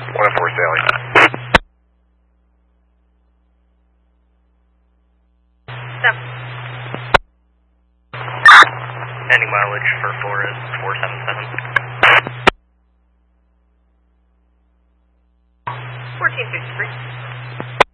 104 Sally. Step. Ending mileage for 4 is 477. 1453.